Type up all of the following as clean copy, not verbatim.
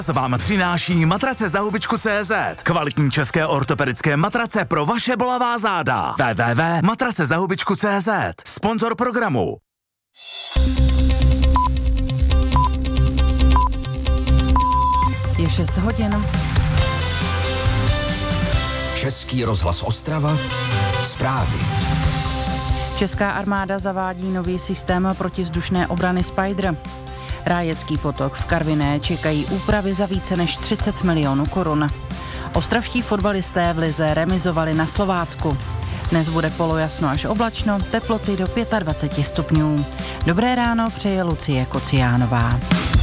Vám přináší matrace za hubičku.cz. Kvalitní české ortopedické matrace pro vaše bolavá záda. www.matracezahubičku.cz. Sponzor programu. Je 6 hodin. Český rozhlas Ostrava. Zprávy. Česká armáda zavádí nový systém protivzdušné obrany Spider. Rájecký potok v Karviné čekají úpravy za více než 30 milionů korun. Ostravští fotbalisté v lize remizovali na Slovácku. Dnes bude polojasno až oblačno, teploty do 25 stupňů. Dobré ráno přeje Lucie Kociánová.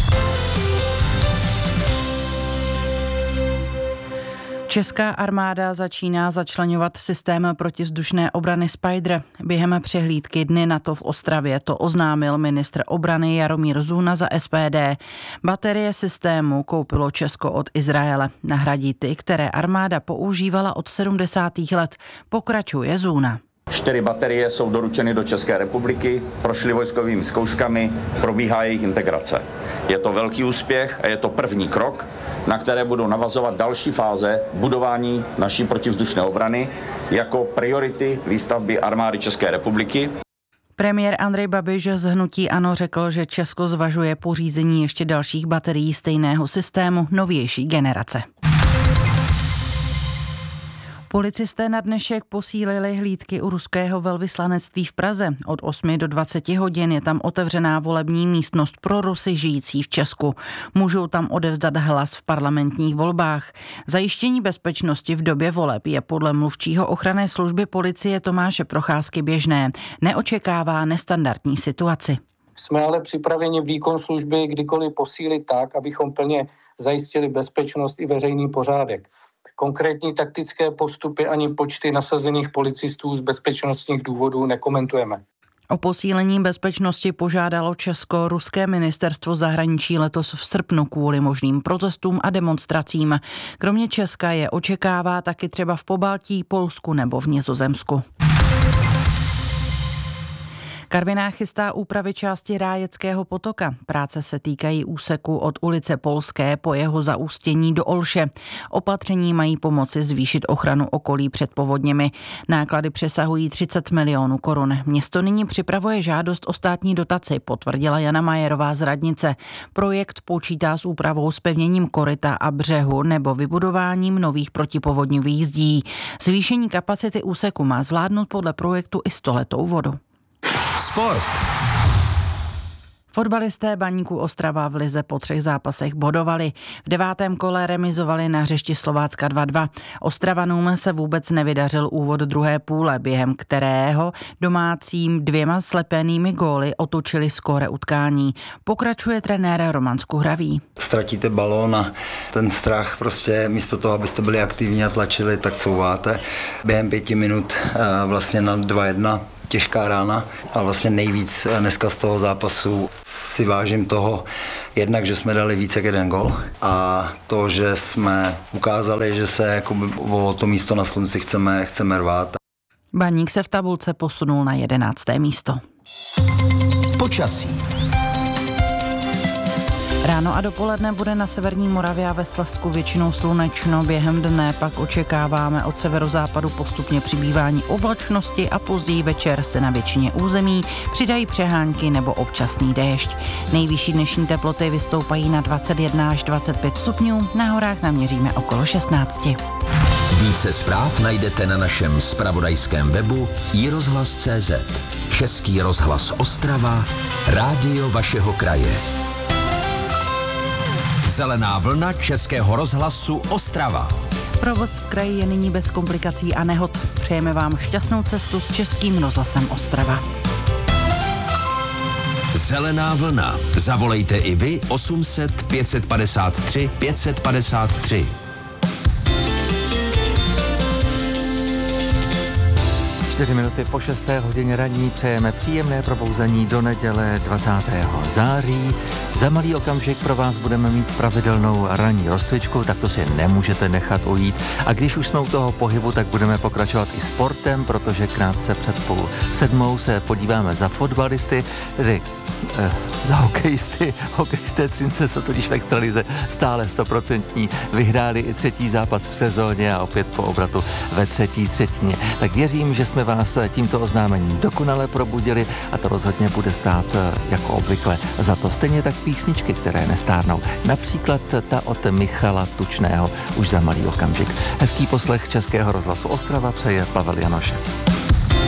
Česká armáda začíná začleňovat systém protivzdušné obrany Spider. Během přehlídky Dny NATO v Ostravě to oznámil ministr obrany Jaromír Zuna za SPD. Baterie systému koupilo Česko od Izraele. Nahradí ty, které armáda používala od 70. let, pokračuje Zuna. 4 baterie jsou doručeny do České republiky, prošly vojskovými zkouškami, probíhá jejich integrace. Je to velký úspěch a je to první krok, na které budou navazovat další fáze budování naší protivzdušné obrany jako priority výstavby armády České republiky. Premiér Andrej Babiš z hnutí ANO řekl, že Česko zvažuje pořízení ještě dalších baterií stejného systému novější generace. Policisté na dnešek posílili hlídky u ruského velvyslanectví v Praze. Od 8 do 20 hodin je tam otevřená volební místnost pro Rusy žijící v Česku. Můžou tam odevzdat hlas v parlamentních volbách. Zajištění bezpečnosti v době voleb je podle mluvčího ochranné služby policie Tomáše Procházky běžné. Neočekává nestandardní situaci. Jsme ale připraveni výkon služby kdykoliv posílit tak, abychom plně zajistili bezpečnost i veřejný pořádek. Konkrétní taktické postupy ani počty nasazených policistů z bezpečnostních důvodů nekomentujeme. O posílení bezpečnosti požádalo Česko-ruské ministerstvo zahraničí letos v srpnu kvůli možným protestům a demonstracím. Kromě Česka je očekává taky třeba v Pobaltí, Polsku nebo v Nizozemsku. Karviná chystá úpravy části Rájeckého potoka. Práce se týkají úseku od ulice Polské po jeho zaústění do Olše. Opatření mají pomoci zvýšit ochranu okolí před povodněmi. Náklady přesahují 30 milionů korun. Město nyní připravuje žádost o státní dotaci, potvrdila Jana Majerová z radnice. Projekt počítá s úpravou zpevněním koryta a břehu nebo vybudováním nových protipovodňových zdí. Zvýšení kapacity úseku má zvládnout podle projektu i 100letou vodu. Sport. Fotbalisté Baníku Ostrava v lize po 3 zápasech bodovali. V 9. kole remizovali na hřišti Slovácka 2-2. Ostravanům se vůbec nevydařil úvod druhé půle, během kterého domácím 2 slepenými góly otočili skóre utkání. Pokračuje trenér Roman Skuhravý. Ztratíte balón a ten strach prostě místo toho, abyste byli aktivní a tlačili, tak couváte. Během 5 minut vlastně na 2-1. Těžká rána a vlastně nejvíc dneska z toho zápasu si vážím toho jednak, že jsme dali více jak 1 gol a to, že jsme ukázali, že se jako o to místo na slunci chceme rvát. Baník se v tabulce posunul na 11. místo. Počasí. Ráno a dopoledne bude na severní Moravě a ve Slezsku většinou slunečno, během dne pak očekáváme od severozápadu postupně přibývání oblačnosti a později večer se na většině území přidají přehánky nebo občasný déšť. Nejvyšší dnešní teploty vystoupají na 21 až 25 stupňů, na horách naměříme okolo 16. Více zpráv najdete na našem zpravodajském webu iRozhlas.cz. Český rozhlas Ostrava, rádio vašeho kraje. Zelená vlna Českého rozhlasu Ostrava. Provoz v kraji je nyní bez komplikací a nehod. Přejeme vám šťastnou cestu s Českým rozhlasem Ostrava. Zelená vlna. Zavolejte i vy 800 553 553. 4 minuty po 6. hodině ranní přejeme příjemné probouzení do neděle 20. září. Za malý okamžik pro vás budeme mít pravidelnou ranní rozcvičku, tak to si nemůžete nechat ujít. A když už jsme u toho pohybu, tak budeme pokračovat i sportem, protože krátce před 6:30 se podíváme za fotbalisty, tedy za hokejisty. Hokejisté Třince jsou totiž v extralize stále 100%. Vyhráli i 3. zápas v sezóně a opět po obratu ve 3. třetině. Tak věřím, že jsme vás tímto oznámením dokonale probudili a to rozhodně bude stát jako obvykle za to. Stejně tak písničky, které nestárnou. Například ta od Michala Tučného už za malý okamžik. Hezký poslech Českého rozhlasu Ostrava přeje Pavel Janošec.